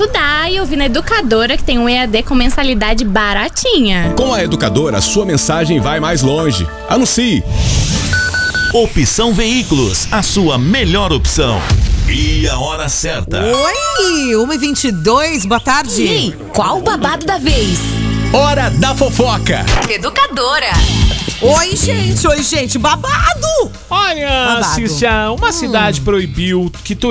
estudar e ouvir na Educadora, que tem um EAD com mensalidade baratinha. Com a Educadora, sua mensagem vai mais longe. Anuncie! Opção Veículos, a sua melhor opção. E a hora certa. Oi, 1h22, boa tarde. Ei, qual o babado da vez? Hora da fofoca. Educadora. Oi, gente, babado. Olha, Babado. Cícia, uma cidade proibiu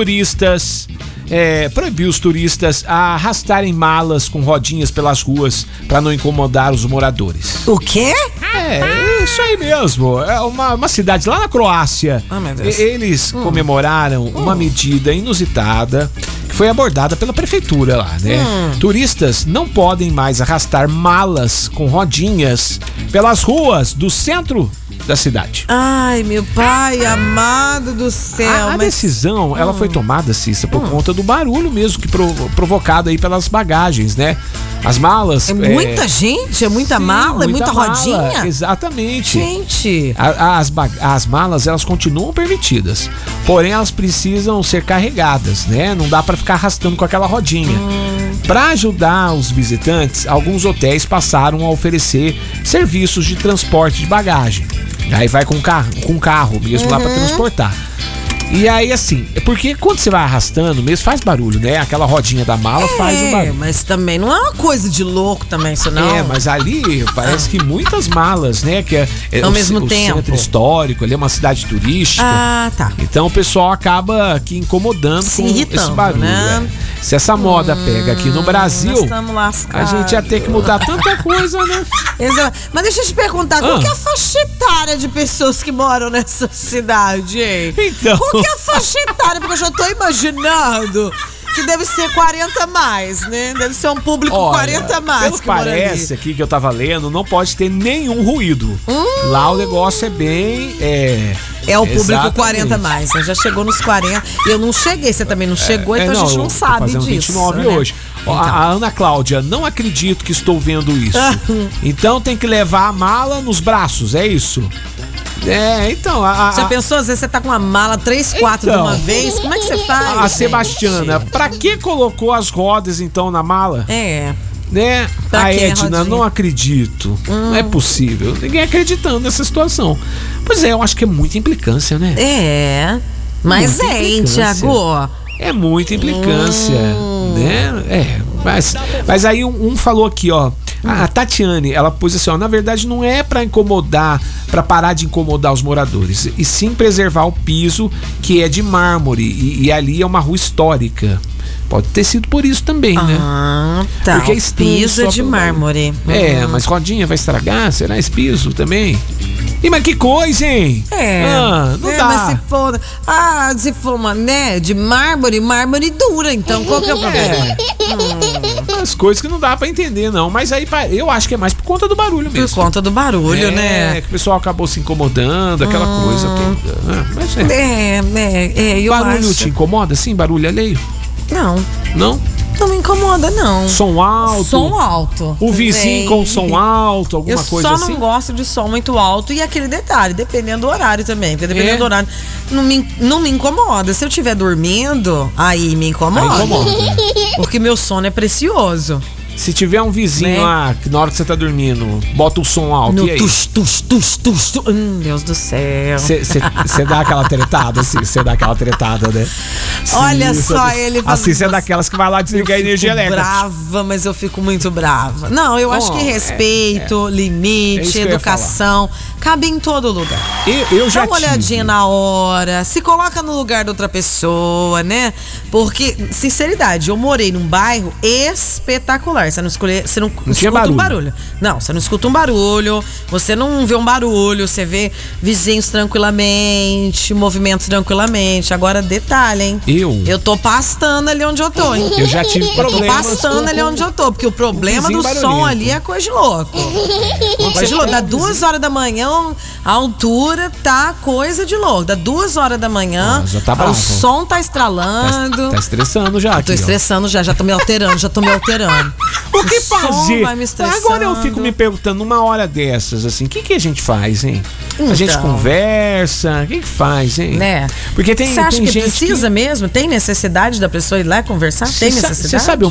os turistas a arrastarem malas com rodinhas pelas ruas para não incomodar os moradores. O quê? É, isso aí mesmo. É uma cidade lá na Croácia. Ah, meu Deus. Eles comemoraram uma medida inusitada que foi abordada pela prefeitura lá, né? Turistas não podem mais arrastar malas com rodinhas pelas ruas do centro da cidade. Ai, meu pai amado do céu. A decisão, ela foi tomada, Cissa, por conta do barulho mesmo que provocado aí pelas bagagens, né? As malas... É muita gente? É muita mala? É muita rodinha? Exatamente. Gente. As malas, elas continuam permitidas, porém elas precisam ser carregadas, né? Não dá pra ficar arrastando com aquela rodinha. Para ajudar os visitantes, alguns hotéis passaram a oferecer serviços de transporte de bagagem. Aí vai com carro mesmo lá para transportar. E aí, assim, porque quando você vai arrastando mesmo, faz barulho, né? Aquela rodinha da mala faz um barulho. Mas também não é uma coisa de louco também, isso não. É, mas ali parece que muitas malas, né? Que é ao mesmo tempo. Centro histórico, ali é uma cidade turística. Ah, tá. Então o pessoal acaba aqui incomodando Se com irritando, esse barulho. né? Se essa moda pega aqui no Brasil, nós estamos lascados. a gente ia ter que mudar tanta coisa, né? Exato. Mas deixa eu te perguntar, qual que é a faixa etária de pessoas que moram nessa cidade, hein? Então. Qual que é a faixa etária? Porque eu já tô imaginando que deve ser 40 mais, né? Deve ser um público 40 mais. Pelo que mora parece ali. aqui que eu tava lendo, não pode ter nenhum ruído. Lá o negócio é bem... É o público exatamente. 40 mais, né? Já chegou nos 40. Eu não cheguei, você também não chegou, então a gente não eu tô sabe fazendo disso. 29 né? hoje. Ó, a Ana Cláudia, não acredito que estou vendo isso. Então tem que levar a mala nos braços, é isso? Então... Já pensou, às vezes você tá com uma mala 3, 4 de uma vez? Como é que você faz? A Sebastiana, pra que colocou as rodas então na mala? Né? Pra A que Edna, rodinha? não acredito. Não é possível. Ninguém acreditando nessa situação. Pois é, eu acho que é muita implicância, né? Mas Muita hein, implicância. Tiago? É muita implicância, né? Mas aí um falou aqui, ó. A Tatiane, ela pôs assim, ó, na verdade não é pra incomodar, pra parar de incomodar os moradores, e sim preservar o piso que é de mármore e ali é uma rua histórica. Pode ter sido por isso também, né? Tá. Porque O piso é de mármore. Mas rodinha vai estragar? Será esse piso também? Mas que coisa, hein? Não dá. Mas se for uma, né, de mármore dura, então qual que é o problema? As coisas que não dá pra entender, não. Mas aí eu acho que é mais por conta do barulho mesmo. Por conta do barulho, né? Que o pessoal acabou se incomodando, aquela coisa toda. Mas eu barulho acho. te incomoda, assim? Barulho alheio? Não. Não? Não me incomoda, não. Som alto? Som alto. O vizinho com som alto, alguma coisa assim? Eu só não gosto de som muito alto. E aquele detalhe, dependendo do horário também. Porque dependendo do horário, não me incomoda. Se eu estiver dormindo, aí me incomoda. Porque meu sono é precioso. Se tiver um vizinho lá, que na hora que você tá dormindo, bota o som alto, no e aí? Tus. Deus do céu. Você dá aquela tretada, assim, você dá aquela tretada, né? Olha só ele falando. Assim, você é daquelas que vai lá desligar a energia elétrica. Brava, mas eu fico muito brava. Não, eu acho que respeito, limite, educação, cabe em todo lugar. Eu já dá uma olhadinha na hora, se coloca no lugar da outra pessoa, né? Porque, sinceridade, eu morei num bairro espetacular. Você não escuta um barulho. Não, você não escuta um barulho, você não vê um barulho, você vê vizinhos tranquilamente, movimentos tranquilamente. Agora, detalhe, hein? Eu tô pastando ali onde eu tô, hein? Eu já tive problemas. Eu tô pastando ali onde eu tô, porque o problema do som ali é coisa de louco. Coisa de louco. Dá 2 horas da manhã, a altura tá coisa de louco. Dá 2 horas da manhã, já tá bravo. O som tá estralando. Tá estressando já. Eu tô estressando já tô me alterando, O que fazer? Vai me estressando. Agora eu fico me perguntando, numa hora dessas, assim, o que a gente faz, hein? A gente conversa, o que faz, hein? Né? Porque tem Você acha tem que gente precisa mesmo? Tem necessidade da pessoa ir lá conversar? Tem necessidade? Você sabe